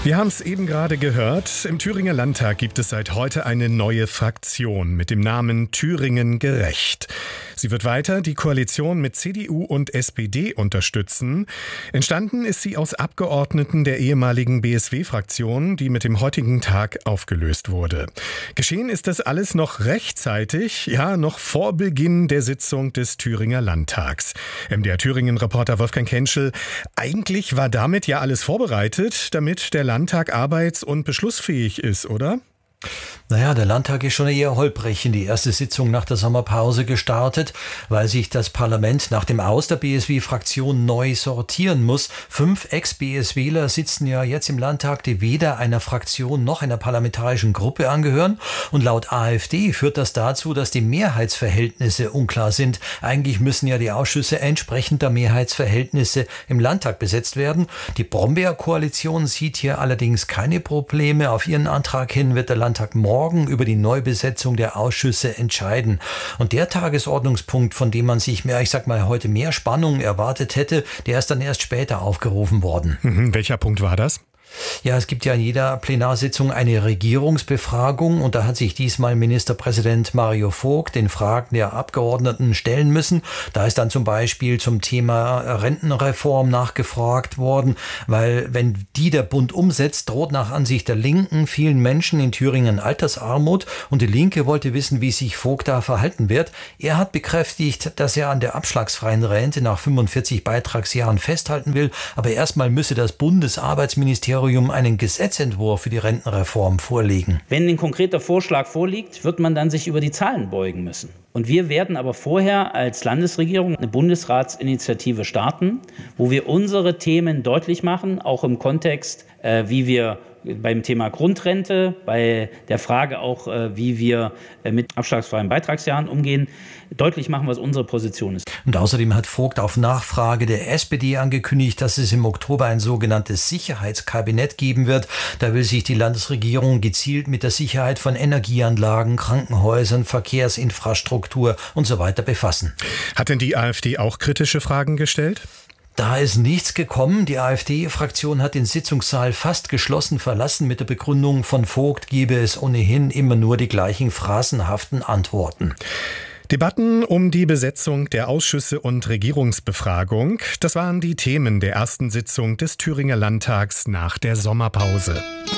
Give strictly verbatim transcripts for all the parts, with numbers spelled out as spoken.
Wir haben es eben gerade gehört. Im Thüringer Landtag gibt es seit heute eine neue Fraktion mit dem Namen Thüringen Gerecht. Sie wird weiter die Koalition mit C D U und S P D unterstützen. Entstanden ist sie aus Abgeordneten der ehemaligen B S W-Fraktion, die mit dem heutigen Tag aufgelöst wurde. Geschehen ist das alles noch rechtzeitig, ja, noch vor Beginn der Sitzung des Thüringer Landtags. M D R Thüringen-Reporter Wolfgang Kenschel, eigentlich war damit ja alles vorbereitet, damit der Landtag arbeits- und beschlussfähig ist, oder? Naja, der Landtag ist schon eher holprig in die erste Sitzung nach der Sommerpause gestartet, weil sich das Parlament nach dem Aus der B S W-Fraktion neu sortieren muss. Fünf Ex-B S Wler sitzen ja jetzt im Landtag, die weder einer Fraktion noch einer parlamentarischen Gruppe angehören. Und laut AfD führt das dazu, dass die Mehrheitsverhältnisse unklar sind. Eigentlich müssen ja die Ausschüsse entsprechend der Mehrheitsverhältnisse im Landtag besetzt werden. Die Brombeer-Koalition sieht hier allerdings keine Probleme. Auf ihren Antrag hin wird der Landtag morgen morgen über die Neubesetzung der Ausschüsse entscheiden. Und der Tagesordnungspunkt, von dem man sich mehr, ich sag mal, heute mehr Spannung erwartet hätte, der ist dann erst später aufgerufen worden. Mhm, welcher Punkt war das? Ja, es gibt ja in jeder Plenarsitzung eine Regierungsbefragung und da hat sich diesmal Ministerpräsident Mario Vogt den Fragen der Abgeordneten stellen müssen. Da ist dann zum Beispiel zum Thema Rentenreform nachgefragt worden, weil wenn die der Bund umsetzt, droht nach Ansicht der Linken vielen Menschen in Thüringen Altersarmut und die Linke wollte wissen, wie sich Vogt da verhalten wird. Er hat bekräftigt, dass er an der abschlagsfreien Rente nach fünfundvierzig Beitragsjahren festhalten will, aber erstmal müsse das Bundesarbeitsministerium einen Gesetzentwurf für die Rentenreform vorlegen. Wenn ein konkreter Vorschlag vorliegt, wird man dann sich über die Zahlen beugen müssen. Und wir werden aber vorher als Landesregierung eine Bundesratsinitiative starten, wo wir unsere Themen deutlich machen, auch im Kontext, äh, wie wir beim Thema Grundrente, bei der Frage auch, äh, wie wir äh, mit abschlagsfreien Beitragsjahren umgehen, deutlich machen, was unsere Position ist. Und außerdem hat Vogt auf Nachfrage der S P D angekündigt, dass es im Oktober ein sogenanntes Sicherheitskabinett geben wird. Da will sich die Landesregierung gezielt mit der Sicherheit von Energieanlagen, Krankenhäusern, Verkehrsinfrastruktur und so weiter befassen. Hat denn die AfD auch kritische Fragen gestellt? Da ist nichts gekommen. Die AfD-Fraktion hat den Sitzungssaal fast geschlossen verlassen. Mit der Begründung von Vogt gebe es ohnehin immer nur die gleichen phrasenhaften Antworten. Debatten um die Besetzung der Ausschüsse und Regierungsbefragung, das waren die Themen der ersten Sitzung des Thüringer Landtags nach der Sommerpause.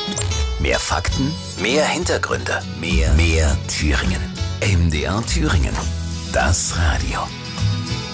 Mehr Fakten, mehr Hintergründe, mehr, mehr Thüringen. M D R Thüringen, das Radio.